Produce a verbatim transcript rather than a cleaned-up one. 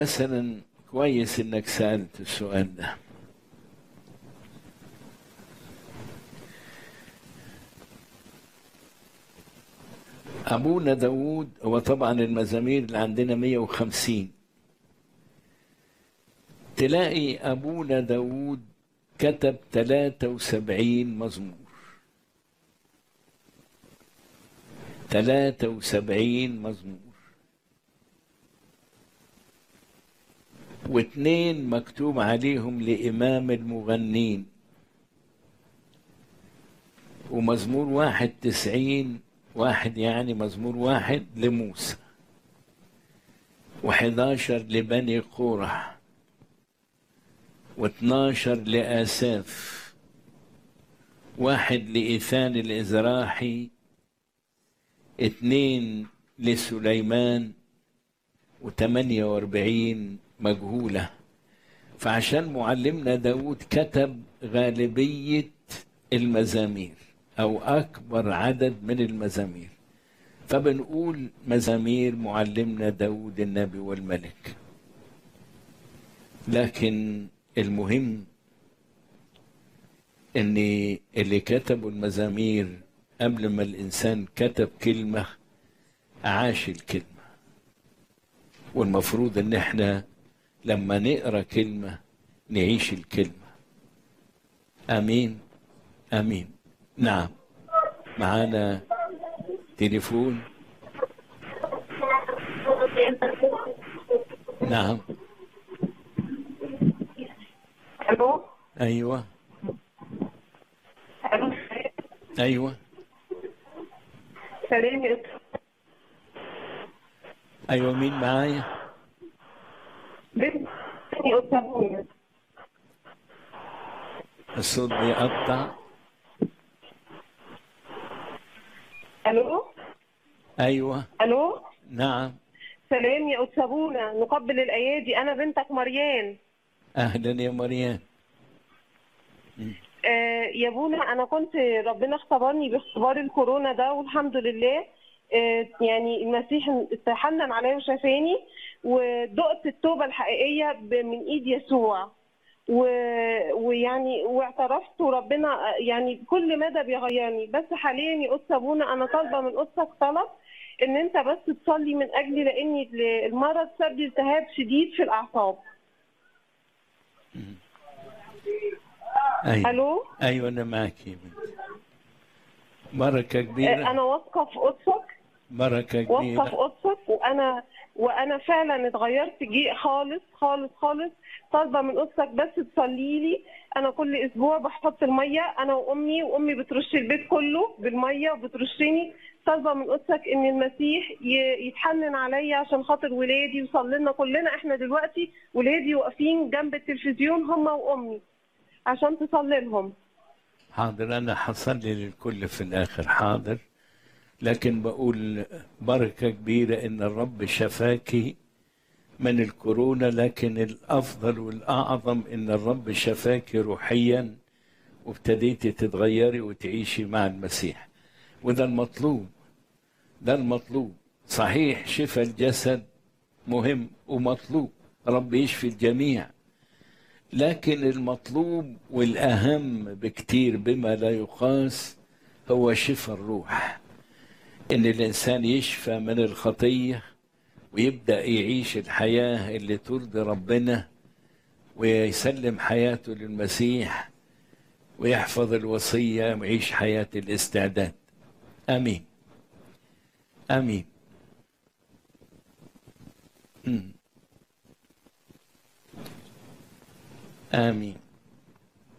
مثلا كويس انك سألت السؤال ده. ابونا داود هو طبعا المزامير اللي عندنا مية وخمسين، تلاقي ابونا داود كتب ثلاثة وسبعين مزمور، ثلاثة وسبعين مزمور، واثنين مكتوب عليهم لإمام المغنين، ومزمور واحد تسعين واحد، يعني مزمور واحد لموسى، وحداشر لبني قورح، واثناشر لآساف، واحد لإيثان الإزراحي، اثنين لسليمان، وثمانية واربعين مجهولة. فعشان معلمنا داود كتب غالبية المزامير أو أكبر عدد من المزامير، فبنقول مزامير معلمنا داود النبي والملك. لكن المهم ان اللي كتبوا المزامير قبل ما الانسان كتب كلمة عاش الكلمة، والمفروض ان احنا لما نقرأ كلمة نعيش الكلمة. امين امين. نعم، معانا تليفون. نعم. الو. ايوه الو. ايوه سلام يا ايوه، مين معايا؟ بنتي أستاذ. الصوت بيقطع. الو. ايوه. الو. نعم. سلام يا أستاذونا، نقبل الأيادي، أنا بنتك مريان. اهلا يا مريم. آه يا ابونا، أنا كنت ربنا اختبرني باختبار الكورونا ده والحمد لله. آه يعني المسيح تحنن عليا وشافاني، ودقت التوبة الحقيقية ب- من إيد يسوع، و- ويعني واعترفت، وربنا يعني كل مدى بيغيرني. بس حاليا يا قدس ابونا انا طالبه من قدسك طلب ان انت بس تصلي من اجلي، لان المرض سبب لي التهاب شديد في الاعصاب. ايوه الو. ايوه، انا معك يا بنتي. بركه آه، كبيره. انا واثقه في قدسك، بركه واثقه في كبيره. قدسك، وانا وانا فعلا اتغيرت جي خالص خالص خالص. طالبه من قدسك بس تصلي لي. انا كل اسبوع بحط الميه انا وامي، وامي بترش البيت كله بالميه وبترشني. طالبه من قدسك ان المسيح ي- يتحنن عليا عشان خاطر ولادي، وصلينا كلنا احنا دلوقتي ولادي واقفين جنب التلفزيون هم وامي عشان تصلي لهم. حاضر، انا حصلي للكل في الاخر. حاضر. لكن بقول بركه كبيره ان الرب شفاكي من الكورونا، لكن الافضل والاعظم ان الرب شفاكي روحيا، وابتديتي تتغيري وتعيشي مع المسيح، وده المطلوب. ده المطلوب. صحيح شفاء الجسد مهم ومطلوب، رب يشفي الجميع، لكن المطلوب والأهم بكتير بما لا يقاس هو شفاء الروح، إن الإنسان يشفى من الخطية ويبدأ يعيش الحياة اللي ترضي ربنا، ويسلم حياته للمسيح، ويحفظ الوصية ويعيش حياة الاستعداد. آمين آمين. م. آمين.